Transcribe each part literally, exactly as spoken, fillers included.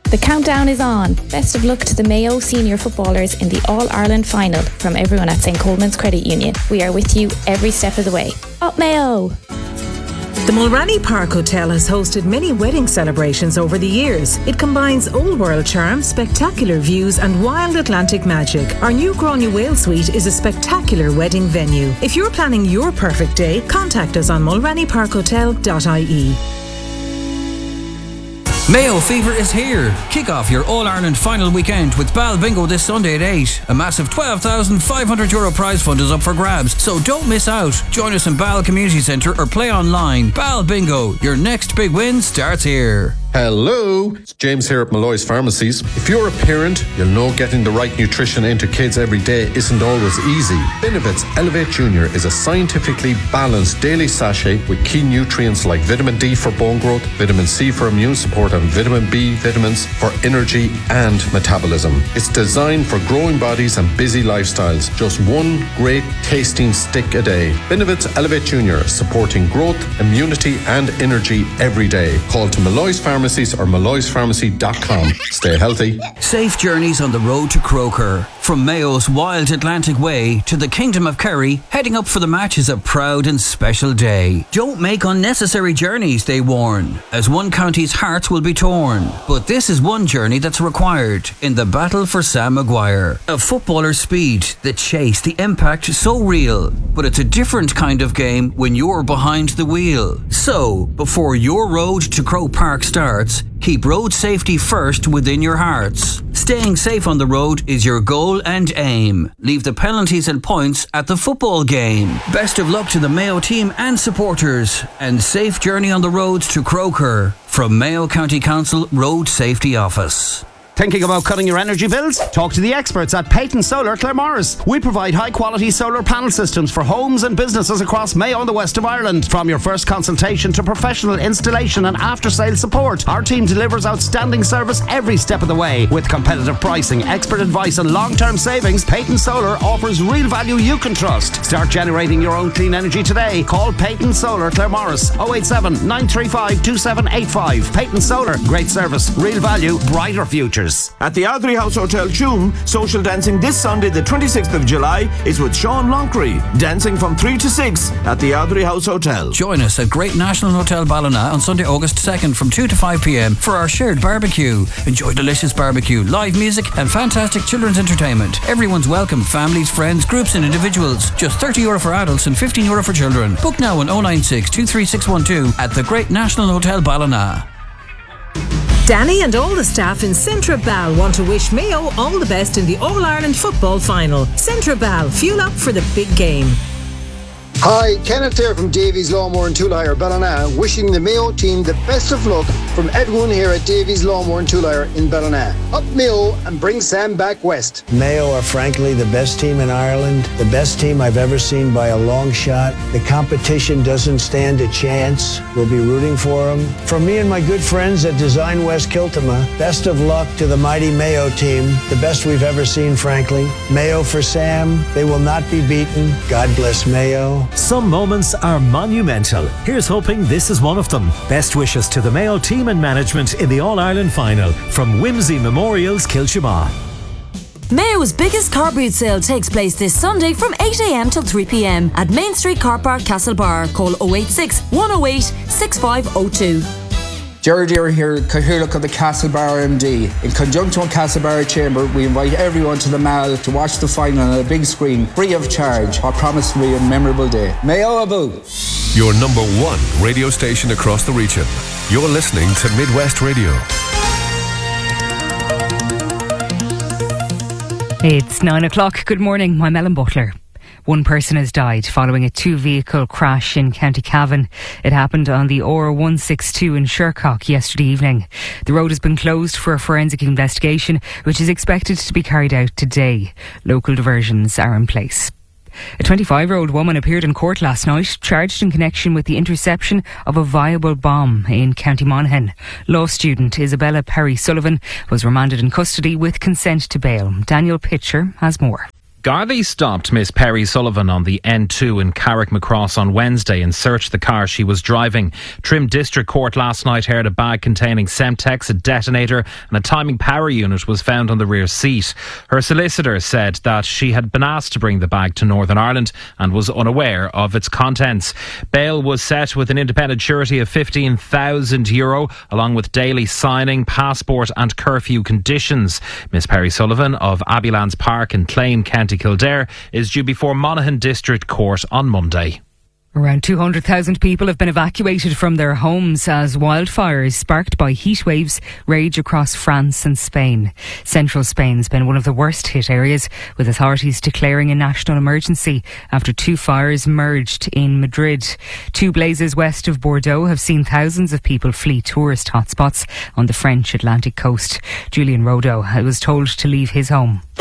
The countdown is on. Best of luck to the Mayo senior footballers in the All-Ireland final from everyone at Saint Coleman's Credit Union. We are with you every step of the way. Up Mayo! The Mulranny Park Hotel has hosted many wedding celebrations over the years. It combines old world charm, spectacular views and wild Atlantic magic. Our new Gráinne Whale Suite is a spectacular wedding venue. If you're planning your perfect day, contact us on mulranny park hotel dot I E. Mayo Fever is here. Kick off your All-Ireland final weekend with Bal Bingo this Sunday at eight. A massive twelve thousand five hundred euro prize fund is up for grabs, so don't miss out. Join us in Bal Community Centre or play online. Bal Bingo, your next big win starts here. Hello, it's James here at Malloy's Pharmacies. If you're a parent, you'll know getting the right nutrition into kids every day isn't always easy. Benevit's Elevate Junior is a scientifically balanced daily sachet with key nutrients like vitamin D for bone growth, vitamin C for immune support and vitamin B vitamins for energy and metabolism. It's designed for growing bodies and busy lifestyles. Just one great tasting stick a day. Benevit's Elevate Junior, supporting growth, immunity and energy every day. Call to Malloy's Pharmacies or malloys pharmacy dot com. Stay healthy. Safe journeys on the road to Croker. From Mayo's Wild Atlantic Way to the Kingdom of Kerry, heading up for the match is a proud and special day. Don't make unnecessary journeys, they warn, as one county's hearts will be torn. But this is one journey that's required in the battle for Sam Maguire. A footballer's speed, the chase, the impact, so real. But it's a different kind of game when you're behind the wheel. So, before your road to Croke Park starts, keep road safety first within your hearts. Staying safe on the road is your goal and aim. Leave the penalties and points at the football game. Best of luck to the Mayo team and supporters, and safe journey on the roads to Croker from Mayo County Council Road Safety Office. Thinking about cutting your energy bills? Talk to the experts at Peyton Solar Claremorris. We provide high-quality solar panel systems for homes and businesses across Mayo and the west of Ireland. From your first consultation to professional installation and after-sales support, our team delivers outstanding service every step of the way. With competitive pricing, expert advice and long-term savings, Peyton Solar offers real value you can trust. Start generating your own clean energy today. Call Peyton Solar Claremorris oh eight seven, nine three five, two seven eight five. Peyton Solar, great service, real value, brighter futures. At the Ardrey House Hotel Tuam, social dancing this Sunday the twenty-sixth of July is with Sean Lonckery. Dancing from three to six at the Ardrey House Hotel. Join us at Great National Hotel Ballina on Sunday, August second from two to five p.m. for our shared barbecue. Enjoy delicious barbecue, live music and fantastic children's entertainment. Everyone's welcome, families, friends, groups and individuals. Just thirty euro for adults and fifteen euro for children. Book now on oh nine six, two three six one two at the Great National Hotel Ballina. Danny and all the staff in Centra Bal want to wish Mayo all the best in the All-Ireland football final. Centra Bal, fuel up for the big game. Hi, Kenneth here from Davies Lawnmower and Tool Hire, Ballina, wishing the Mayo team the best of luck from Edwin here at Davies Lawnmower and Tool Hire in Ballina. Up Mayo and bring Sam back west. Mayo are frankly the best team in Ireland, the best team I've ever seen by a long shot. The competition doesn't stand a chance. We'll be rooting for them. From me and my good friends at Design West Kiltima, best of luck to the mighty Mayo team, the best we've ever seen, frankly. Mayo for Sam, they will not be beaten. God bless Mayo. Some moments are monumental. Here's hoping this is one of them. Best wishes to the Mayo team and management in the All-Ireland final from Whimsy Memorials, Kilchima. Mayo's biggest car boot sale takes place this Sunday from eight a.m. till three p.m. at Main Street Car Park, Castlebar. Call oh eight six, one oh eight, six five oh two. Gerard Deere here, Cathaoirleach of the Castlebar M D. In conjunction with Castlebar Chamber, we invite everyone to the Mall to watch the final on a big screen, free of charge. I promise to be a memorable day. Mayo Abu! Your number one radio station across the region. You're listening to Midwest Radio. It's nine o'clock. Good morning. I'm Ellen Butler. One person has died following a two-vehicle crash in County Cavan. It happened on the O R one sixty-two in Shercock yesterday evening. The road has been closed for a forensic investigation, which is expected to be carried out today. Local diversions are in place. A twenty-five-year-old woman appeared in court last night, charged in connection with the interception of a viable bomb in County Monaghan. Law student Isabella Perry Sullivan was remanded in custody with consent to bail. Daniel Pitcher has more. Gardaí stopped Miss Perry Sullivan on the N two in Carrickmacross on Wednesday and searched the car she was driving. Trim District Court last night heard a bag containing Semtex, a detonator and a timing power unit was found on the rear seat. Her solicitor said that she had been asked to bring the bag to Northern Ireland and was unaware of its contents. Bail was set with an independent surety of fifteen thousand euro, along with daily signing, passport and curfew conditions. Miss Perry Sullivan of Abbeylands Park in Clane, County Kildare, is due before Monaghan District Court on Monday. Around two hundred thousand people have been evacuated from their homes as wildfires sparked by heat waves rage across France and Spain. Central Spain's been one of the worst hit areas, with authorities declaring a national emergency after two fires merged in Madrid. Two blazes west of Bordeaux have seen thousands of people flee tourist hotspots on the French Atlantic coast. Julian Rodeau was told to leave his home. We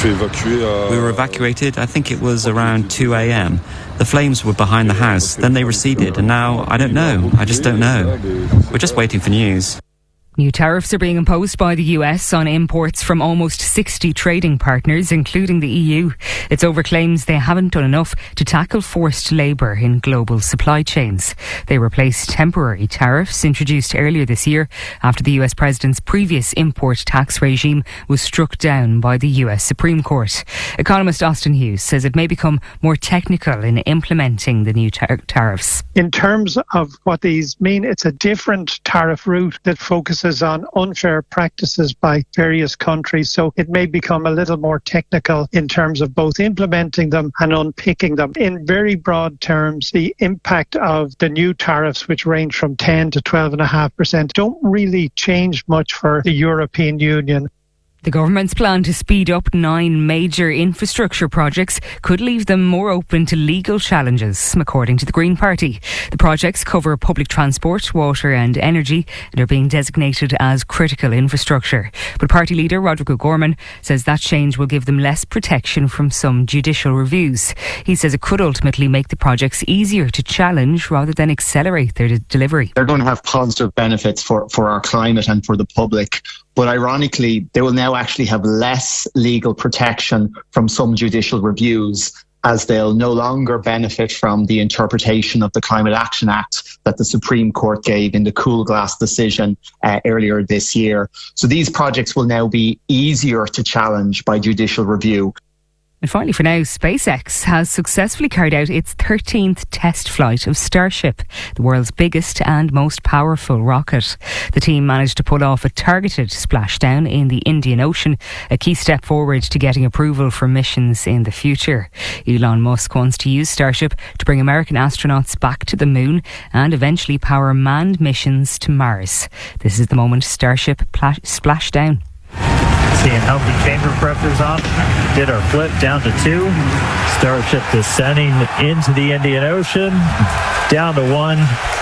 were evacuated, I think it was around two a.m. The flames were behind the house, then they receded, and now I don't know. I just don't know. We're just waiting for news. New tariffs are being imposed by the U S on imports from almost sixty trading partners, including the E U. It's over claims they haven't done enough to tackle forced labour in global supply chains. They replace temporary tariffs introduced earlier this year after the U S President's previous import tax regime was struck down by the U S Supreme Court. Economist Austin Hughes says it may become more technical in implementing the new tar- tariffs. In terms of what these mean, it's a different tariff route that focuses on unfair practices by various countries, so it may become a little more technical in terms of both implementing them and unpicking them. In very broad terms, the impact of the new tariffs, which range from ten to twelve point five percent, don't really change much for the European Union. The government's plan to speed up nine major infrastructure projects could leave them more open to legal challenges, according to the Green Party. The projects cover public transport, water and energy and are being designated as critical infrastructure. But party leader Roderick O'Gorman says that change will give them less protection from some judicial reviews. He says it could ultimately make the projects easier to challenge rather than accelerate their de- delivery. They're going to have positive benefits for, for our climate and for the public. But ironically, they will now actually have less legal protection from some judicial reviews, as they'll no longer benefit from the interpretation of the Climate Action Act that the Supreme Court gave in the Cool Glass decision uh, earlier this year. So these projects will now be easier to challenge by judicial review. And finally for now, SpaceX has successfully carried out its thirteenth test flight of Starship, the world's biggest and most powerful rocket. The team managed to pull off a targeted splashdown in the Indian Ocean, a key step forward to getting approval for missions in the future. Elon Musk wants to use Starship to bring American astronauts back to the moon and eventually power manned missions to Mars. This is the moment Starship pla- splashed down. Seeing healthy chamber pressures on. Did our flip down to two. Starship descending into the Indian Ocean. Down to one.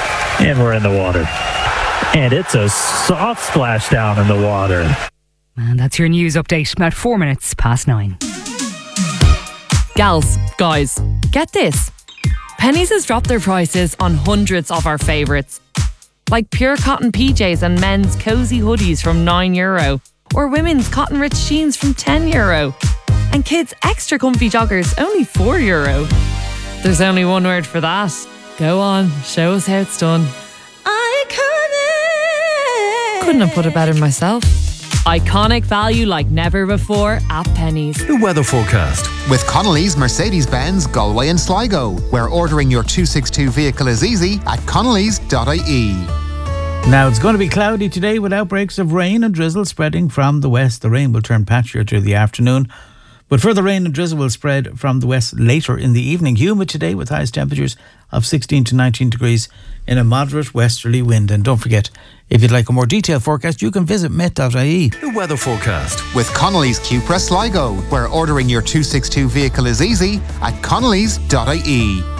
And we're in the water. And it's a soft splash down in the water. And that's your news update at four minutes past nine. Gals, guys, get this. Penneys has dropped their prices on hundreds of our favourites. Like pure cotton P Js and men's cosy hoodies from nine euro. Or women's cotton rich jeans from ten euro. And kids' extra comfy joggers only four euro. There's only one word for that. Go on, show us how it's done. Iconic! Couldn't have put it better myself. Iconic value like never before at Penneys. The weather forecast. With Connolly's Mercedes-Benz Galway and Sligo, where ordering your two sixty-two vehicle is easy at connellys dot I E. Now, it's going to be cloudy today with outbreaks of rain and drizzle spreading from the west. The rain will turn patchier through the afternoon, but further rain and drizzle will spread from the west later in the evening. Humid today with highest temperatures of sixteen to nineteen degrees in a moderate westerly wind. And don't forget, if you'd like a more detailed forecast, you can visit met dot I E. The weather forecast with Connolly's Cupra Sligo, where ordering your two sixty-two vehicle is easy at connellys dot I E.